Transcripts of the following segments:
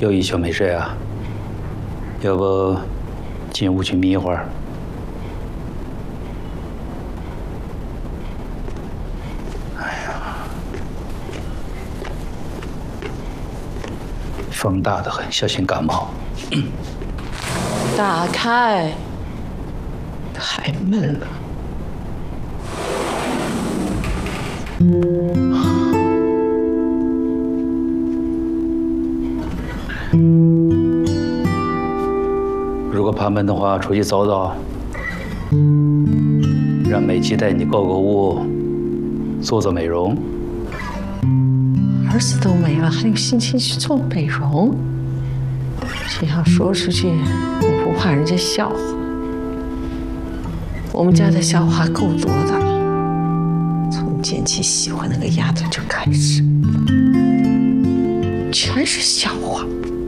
又一宿没睡啊？要不进屋去眯一会儿？哎呀，风大得很，小心感冒。 打开，太闷了。 如果怕闷的话，出去走走，让美琪带你购购物，做做美容。 儿子都没了，还有心情去做美容？这样说出去，我不怕人家笑话。我们家的笑话够多的了。 从建奇喜欢那个丫头就开始，全是笑话。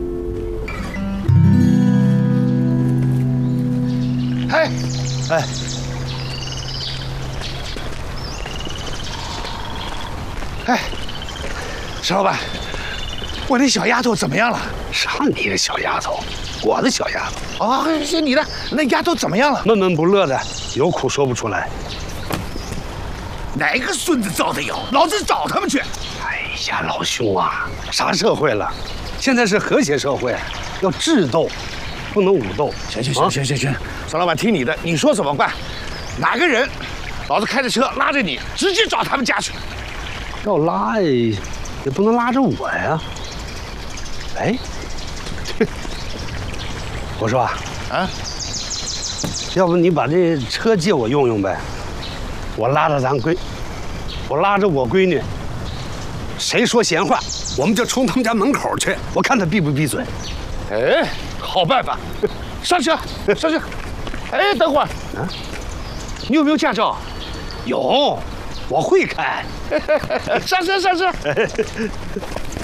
哎，哎，哎，石老板，我那小丫头怎么样了？ 啥你个小丫头，我的小丫头啊，是你的那丫头怎么样了？ 闷闷不乐的，有苦说不出来。 哪个孙子造的谣？老子找他们去！ 哎呀，老兄啊，啥社会了？现在是和谐社会，要智斗，不能武斗。 行，邵老板听你的，你说怎么办？哪个人？老子开着车拉着你，直接找他们家去。 要拉也不能拉着我呀。哎，我说啊，要不你把这车借我用用呗？ 我拉着我闺女，谁说闲话，我们就冲他们家门口去，我看他闭不闭嘴。 哎，好办法，上车。哎，等会儿，你有没有驾照？ 有，我会开。 上车。